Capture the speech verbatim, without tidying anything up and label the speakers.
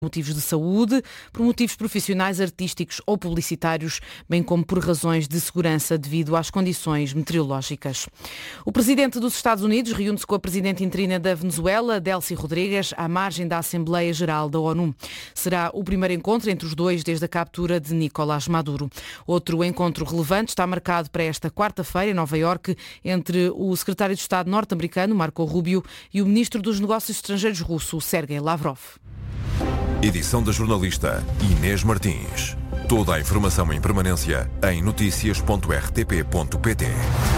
Speaker 1: motivos de saúde, por motivos profissionais, artísticos ou publicitários, bem como por razões de segurança devido às condições meteorológicas. O presidente dos Estados Unidos reúne-se com a presidente interina da Venezuela, Delcy Rodrigues, à margem da Assembleia Geral da ONU. Será o primeiro encontro entre os dois desde a captura de Nicolás Maduro. Outro encontro relevante está marcado para esta quarta-feira em Nova Iorque entre o secretário de Estado norte-americano, Marco Rubio, e o ministro dos Negócios Estrangeiros russo, Sergei Lavrov.
Speaker 2: Edição da jornalista Inês Martins. Toda a informação em permanência em notícias ponto r t p ponto p t.